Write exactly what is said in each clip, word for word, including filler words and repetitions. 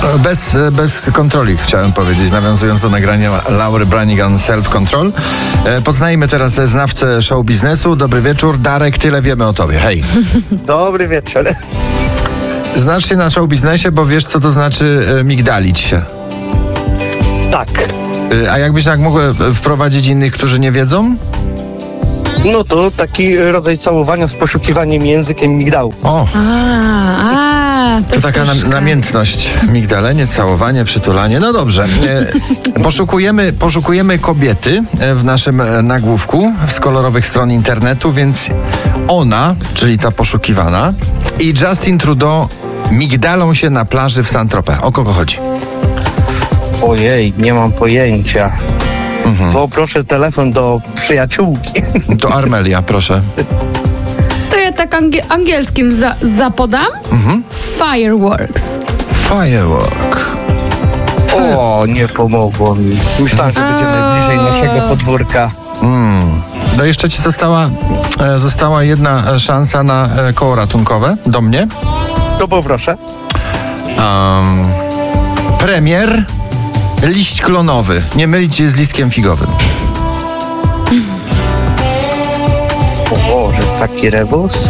Bez, bez kontroli, chciałem powiedzieć, nawiązując do nagrania Laury Branigan Self Control. Poznajmy teraz znawcę show biznesu. Dobry wieczór, Darek, tyle wiemy o tobie. Hej. Dobry wieczór. Znasz się na show biznesie, bo wiesz, co to znaczy migdalić się. Tak. A jakbyś tak mógł wprowadzić innych, którzy nie wiedzą? No to taki rodzaj całowania z poszukiwaniem językiem migdału. O, A, a, to taka nam, namiętność. Migdalenie, całowanie, przytulanie. No dobrze. E, Poszukujemy, poszukujemy kobiety w naszym nagłówku z kolorowych stron internetu, więc ona, czyli ta poszukiwana, i Justin Trudeau migdalą się na plaży w Saint-Tropez. O kogo chodzi? Ojej, nie mam pojęcia. Mhm. Poproszę telefon do przyjaciółki. To Armelia, proszę. To ja tak angie- angielskim za- zapodam. Mhm. Fireworks. Firework. O, nie pomogło mi. Myślałem, że będziemy bliżej naszego podwórka. Mm. No jeszcze ci została, e, została jedna szansa na e, koło ratunkowe do mnie. To poproszę. Um, premier liść klonowy. Nie mylić się z listkiem figowym. O Boże, taki rebus?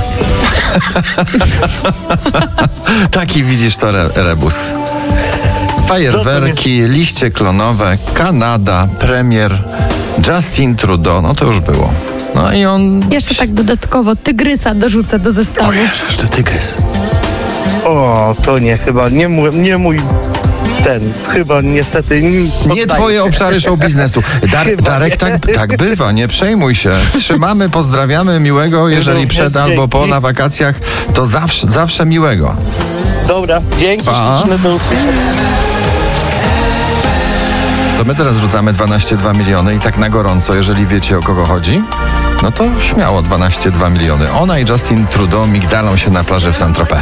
Taki widzisz to re, rebus. Fajerwerki, liście klonowe, Kanada, premier, Justin Trudeau, no to już było. No i on... Jeszcze tak dodatkowo tygrysa dorzucę do zestawu. O, jeszcze tygrys. O, to nie, chyba nie mój, nie mój ten, chyba niestety nie, Nie twoje się. obszary show biznesu. Dar, Chyba Darek, nie. tak, tak bywa, nie przejmuj się. Trzymamy, pozdrawiamy, miłego, jeżeli Również przed albo po dzięki. na wakacjach, to zawsze, zawsze miłego. Dobra, dzięki, Pa. śliczne, do usłyszenia. To my teraz rzucamy dwanaście dwa miliony i tak na gorąco, jeżeli wiecie, o kogo chodzi, no to śmiało dwanaście dwa miliony. Ona i Justin Trudeau migdalą się na plaży w Saint-Tropez.